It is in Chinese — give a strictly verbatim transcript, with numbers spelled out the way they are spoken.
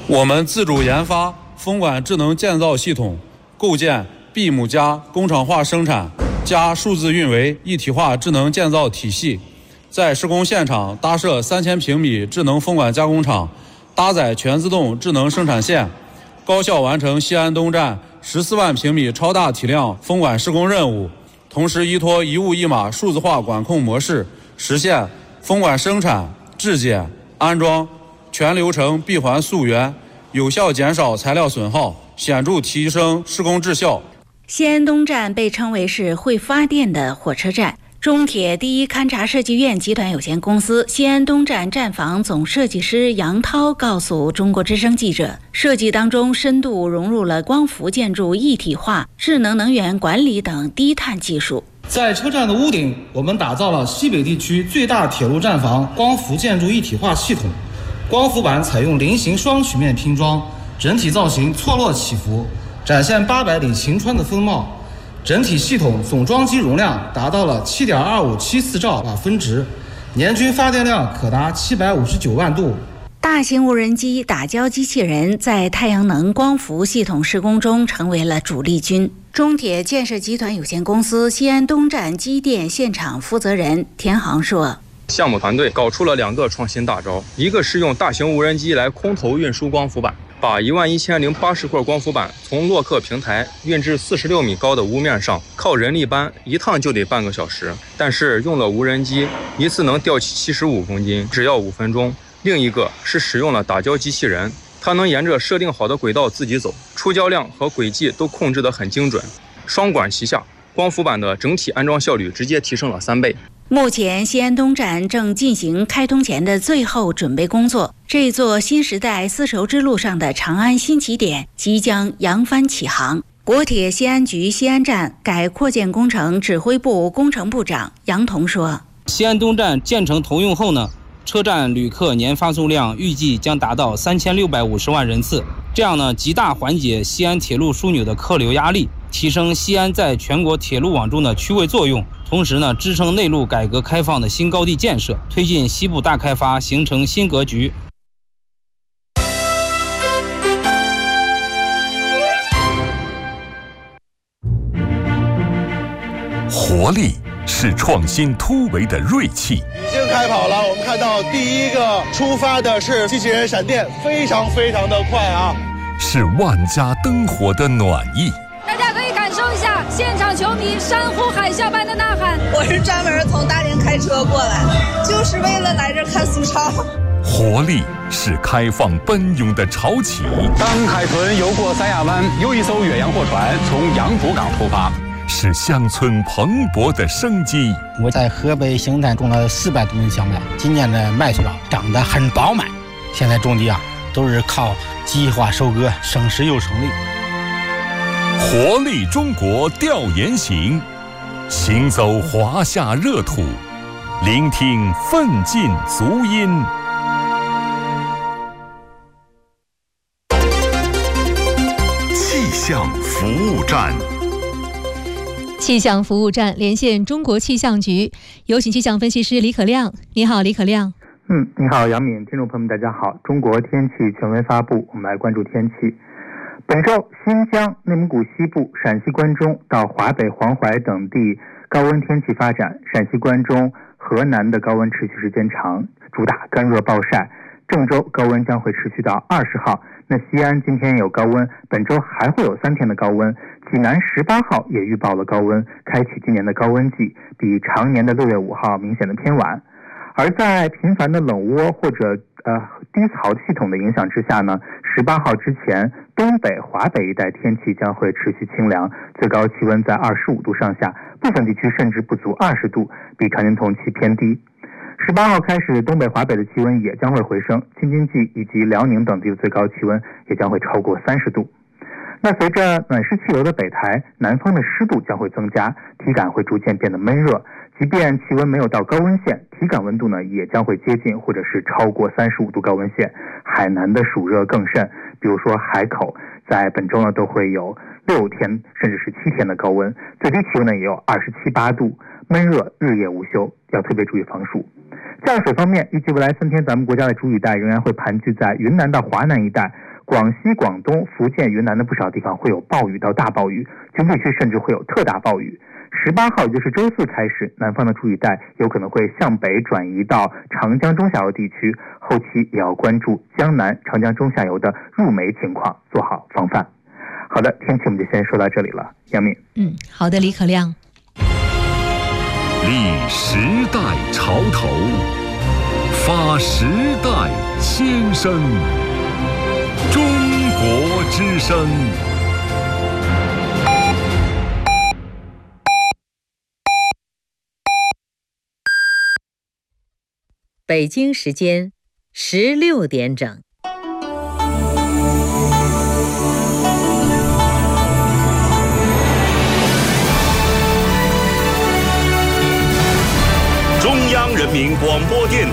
我们自主研发风管智能建造系统，构建 B 母加工厂化生产加数字运维一体化智能建造体系，在施工现场搭设三千平米智能风管加工厂，搭载全自动智能生产线，高效完成西安东站十四万平米超大体量风管施工任务。同时依托一物一码数字化管控模式，实现风管生产、质检、安装全流程闭环溯源，有效减少材料损耗，显著提升施工质效。 西安东站被称为是会发电的火车站。中铁第一勘察设计院集团有限公司西安东站站房总设计师杨涛告诉中国之声记者，设计当中深度融入了光伏建筑一体化、智能能源管理等低碳技术。 在车站的屋顶，我们打造了西北地区最大铁路站房光伏建筑一体化系统，光伏板采用菱形双曲面拼装，整体造型错落起伏，展现八百里晴川的风貌。整体系统总装机容量达到了 七点二五七四兆瓦分值，年均发电量可达七百五十九万度。 大型无人机打胶机器人在太阳能光伏系统施工中成为了主力军。中铁建设集团有限公司西安东站机电现场负责人田航说， 项目团队搞出了两个创新大招，一个是用大型无人机来空投运输光伏板，把一万一千零八十块光伏板从洛克平台运至四十六米高的屋面上，靠人力搬一趟就得半个小时，但是用了无人机，一次能吊起七十五公斤，只要五分钟。另一个是使用了打胶机器人，它能沿着设定好的轨道自己走，出胶量和轨迹都控制得很精准。双管齐下，光伏板的整体安装效率直接提升了三倍。 目前西安东站正进行开通前的最后准备工作，这座新时代丝绸之路上的长安新起点即将扬帆起航。国铁西安局西安站改扩建工程指挥部工程部长杨彤说， 西安东站建成投用后呢，车站旅客年发送量预计将达到三千六百五十万人次，这样呢，极大缓解西安铁路枢纽的客流压力，提升西安在全国铁路网中的区位作用，同时呢，支撑内陆改革开放的新高地建设，推进西部大开发形成新格局。 活力是创新突围的锐气。 已经开跑了，我们看到第一个出发的是机器人闪电，非常非常的快啊！ 是万家灯火的暖意。 大家可以感受一下现场球迷山呼海啸般的呐喊。 我是专门从大连开车过来，就是为了来这看苏超。 活力是开放奔涌的潮起。 当海豚游过三亚湾，又一艘远洋货船从杨浦港出发。 是乡村蓬勃的生机。 我在河北邢台种了四百多亩小麦，今年的麦穗长得很饱满。现在种地啊，都是靠计划收割，省时又省力。 活力中国调研行，行走华夏热土，聆听奋进足音。 气象服务站。 气象服务站连线中国气象局，有请气象分析师李可亮。你好，李可亮。 嗯，你好，杨敏，听众朋友们，大家好。中国天气权威发布，我们来关注天气。本周，新疆、内蒙古西部、陕西关中到华北、黄淮等地高温天气发展，陕西关中、河南的高温持续时间长，主打干热暴晒。郑州高温将会持续到二十号。那西安今天有高温，本周还会有三天的高温。济南十八号也预报了高温，开启今年的高温季，比常年的六月五号明显的偏晚。而在频繁的冷涡或者呃低槽系统的影响之下呢，十八号之前，东北、华北一带天气将会持续清凉，最高气温在二十五度上下，部分地区甚至不足二十度，比常年同期偏低。十八号开始，东北、华北的气温也将会回升，京津冀以及辽宁等地的最高气温也将会超过三十度。那随着暖湿气流的北抬，南方的湿度将会增加，体感会逐渐变得闷热。即便气温没有到高温线，体感温度呢也将会接近或者是超过三十五度高温线。海南的暑热更甚，比如说海口，在本周呢都会有六天甚至是七天的高温，最低气温呢也有二十七八度，闷热，日夜无休，要特别注意防暑。降水方面，预计未来三天咱们国家的主雨带仍然会盘踞在云南到华南一带， 广西、广东、福建、云南的不少地方会有暴雨到大暴雨，局部地区甚至会有特大暴雨。十八号，也就是周四开始，南方的注意带有可能会向北转移到长江中下游地区，后期也要关注江南、长江中下游的入梅情况，做好防范。好的，天气我们就先说到这里了，杨敏。 嗯，好的，李可亮。 立时代潮头，发时代先声，中国之声。 北京时间十六点整。 中央人民广播电